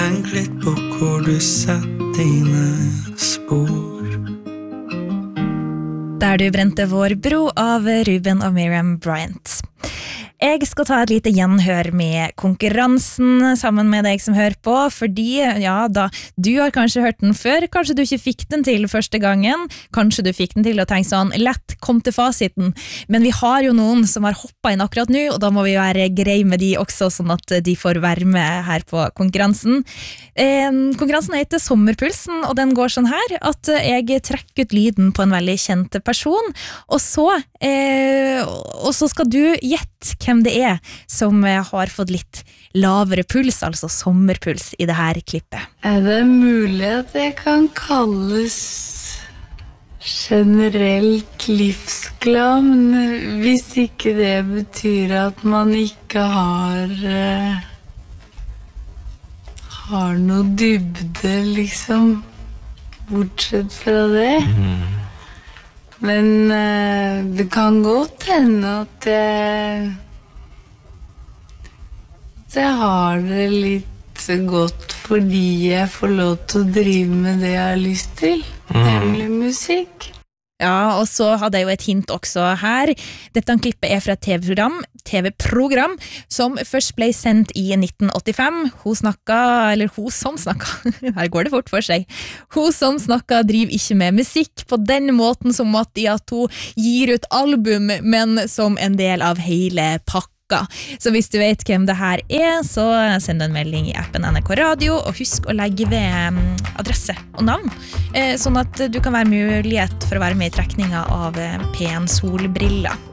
tenk litt på hvor du setter dine spor. Der du brente vår bro av Ruben og Miriam Bryant. Jeg skal ta et lite gjenhør med konkurransen sammen med deg som hører på, fordi, ja, da, du har kanskje hørt den før, kanskje du ikke fikk den til første gangen, kanskje du fikk den til og tenkte sånn, lett, kom til fasiten, men vi har jo noen som har hoppet inn akkurat nå, og da må vi være grei med de også, sånn at de får være med her på konkurransen. Konkurransen heter Sommerpulsen, og den går sånn her, at jeg trekker ut lyden på en veldig kjent person, og så skal du gjette hvem det er som har fått litt lavere puls, altså sommerpuls i det her klippet. Er det mulig at jeg kan kalles generelt livsglad, men hvis ikke det betyr at man ikke har noe dybde, liksom, bortsett fra det. Men det kan godt hende at jeg har det litt godt fordi jeg får lov til å drive med det jeg har lyst til, nemlig musikk. Ja, og så hadde jeg jo et hint også her. Dette klippet er fra et TV-program som først ble sendt i 1985. Hun som snakket, her går det fort for seg. Hun som snakket driver ikke med musikk på den måten som at hun gir ut album, men som en del av hele pakka. Så hvis du vet hvem det her er, så send en melding i appen NRK Radio, og husk å legge ved adresse og navn, sånn at du kan være mulighet for å være med i trekningen av P1 solbriller.